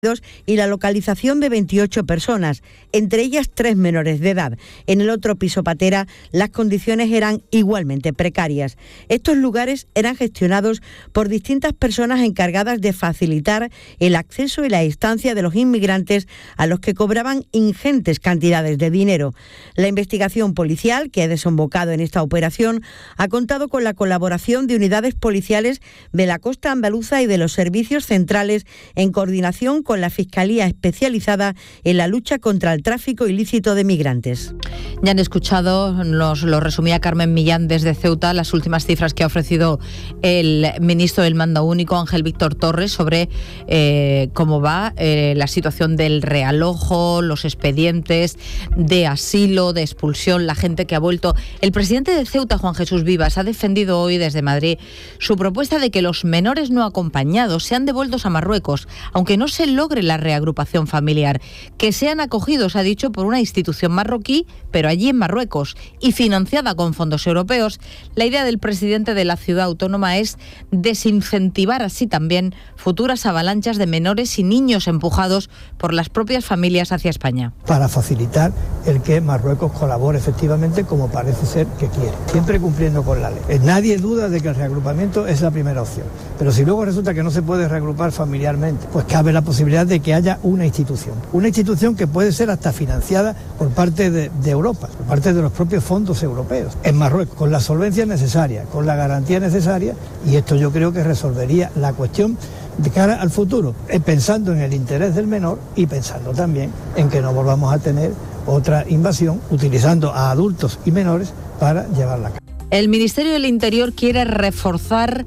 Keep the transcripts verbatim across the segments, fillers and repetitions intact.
y la localización de veintiocho personas, entre ellas tres menores de edad. En el otro piso patera, las condiciones eran igualmente precarias. Estos lugares eran gestionados por distintas personas encargadas de facilitar el acceso y la estancia de los inmigrantes, a los que cobraban ingentes cantidades de dinero. La investigación policial, que ha desembocado en esta operación, ha contado con la colaboración de unidades policiales de la costa andaluza y de los servicios centrales, en coordinación con con la Fiscalía especializada en la lucha contra el tráfico ilícito de migrantes. Ya han escuchado, nos lo resumía Carmen Millán desde Ceuta, las últimas cifras que ha ofrecido el ministro del Mando Único, Ángel Víctor Torres, sobre eh, cómo va eh, la situación del realojo, los expedientes de asilo, de expulsión, la gente que ha vuelto. El presidente de Ceuta, Juan Jesús Vivas, ha defendido hoy desde Madrid su propuesta de que los menores no acompañados sean devueltos a Marruecos, aunque no se logre la reagrupación familiar, que sean acogidos, ha dicho, por una institución marroquí, pero allí en Marruecos, y financiada con fondos europeos. La idea del presidente de la ciudad autónoma es desincentivar así también futuras avalanchas de menores y niños empujados por las propias familias hacia España. Para facilitar el que Marruecos colabore efectivamente, como parece ser que quiere, siempre cumpliendo con la ley. Nadie duda de que el reagrupamiento es la primera opción, pero si luego resulta que no se puede reagrupar familiarmente, pues cabe la posibilidad de que haya una institución, una institución que puede ser hasta financiada por parte de, de Europa, por parte de los propios fondos europeos, en Marruecos, con la solvencia necesaria, con la garantía necesaria, y esto yo creo que resolvería la cuestión de cara al futuro, pensando en el interés del menor y pensando también en que no volvamos a tener otra invasión utilizando a adultos y menores para llevarla a cabo. El Ministerio del Interior quiere reforzar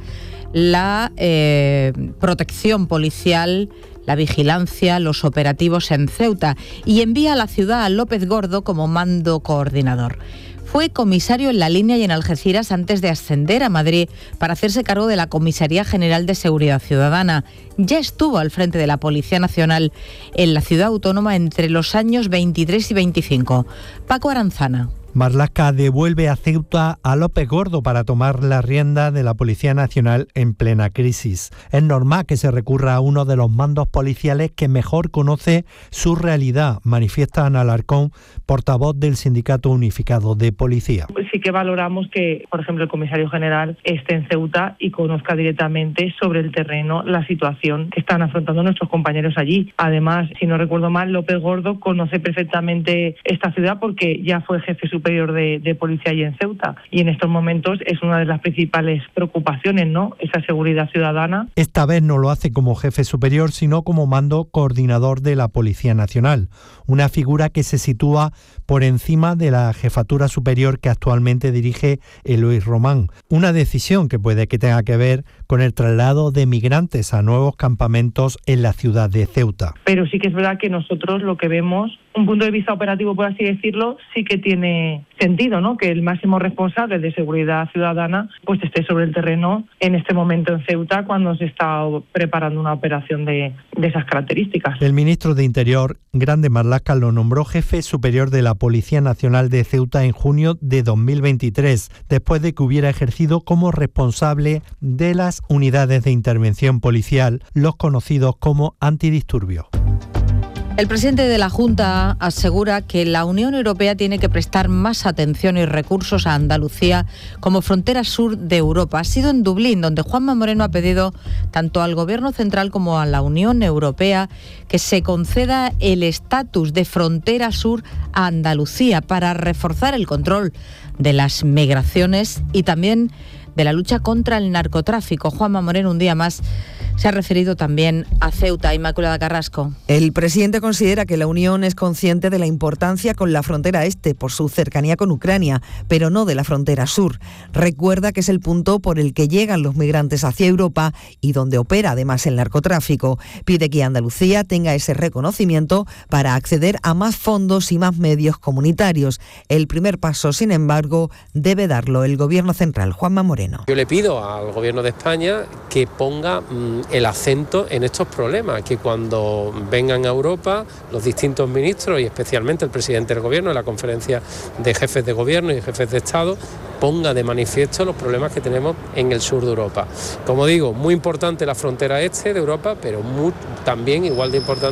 la eh, protección policial, la vigilancia, los operativos en Ceuta, y envía a la ciudad a López Gordo como mando coordinador. Fue comisario en La Línea y en Algeciras antes de ascender a Madrid para hacerse cargo de la Comisaría General de Seguridad Ciudadana. Ya estuvo al frente de la Policía Nacional en la ciudad autónoma entre los años veintitrés y veinticinco. Paco Aranzana. Marlaska devuelve a Ceuta a López Gordo para tomar la rienda de la Policía Nacional en plena crisis. Es normal que se recurra a uno de los mandos policiales que mejor conoce su realidad, manifiesta Ana Alarcón, portavoz del Sindicato Unificado de Policía. Sí que valoramos que, por ejemplo, el comisario general esté en Ceuta y conozca directamente sobre el terreno la situación que están afrontando nuestros compañeros allí. Además, si no recuerdo mal, López Gordo conoce perfectamente esta ciudad porque ya fue jefe superior De, de policía allí en Ceuta, y en estos momentos es una de las principales preocupaciones, ¿no? Esa seguridad ciudadana. Esta vez no lo hace como jefe superior, sino como mando coordinador de la Policía Nacional, una figura que se sitúa por encima de la jefatura superior que actualmente dirige Eloy Román, una decisión que puede que tenga que ver con el traslado de migrantes a nuevos campamentos en la ciudad de Ceuta. Pero sí que es verdad que nosotros lo que vemos, un punto de vista operativo, por así decirlo, sí que tiene sentido, ¿no? Que el máximo responsable de seguridad ciudadana pues esté sobre el terreno en este momento en Ceuta, cuando se está preparando una operación de, de esas características. El ministro de Interior, Grande Marlaska, lo nombró jefe superior de la Policía Nacional de Ceuta en junio de dos mil veintitrés, después de que hubiera ejercido como responsable de las unidades de intervención policial, los conocidos como antidisturbios. El presidente de la Junta asegura que la Unión Europea tiene que prestar más atención y recursos a Andalucía como frontera sur de Europa. Ha sido en Dublín donde Juanma Moreno ha pedido tanto al Gobierno central como a la Unión Europea que se conceda el estatus de frontera sur a Andalucía para reforzar el control de las migraciones y también de la lucha contra el narcotráfico. Juanma Moreno, un día más, se ha referido también a Ceuta. Inmaculada Carrasco. El presidente considera que la Unión es consciente de la importancia con la frontera este por su cercanía con Ucrania, pero no de la frontera sur. Recuerda que es el punto por el que llegan los migrantes hacia Europa y donde opera además el narcotráfico. Pide que Andalucía tenga ese reconocimiento para acceder a más fondos y más medios comunitarios. El primer paso, sin embargo, debe darlo el Gobierno central. Juanma Moreno. Yo le pido al Gobierno de España que ponga mmm, el acento en estos problemas, que cuando vengan a Europa los distintos ministros y especialmente el presidente del gobierno en la conferencia de jefes de gobierno y jefes de Estado ponga de manifiesto los problemas que tenemos en el sur de Europa. Como digo, muy importante la frontera este de Europa, pero muy, también igual de importante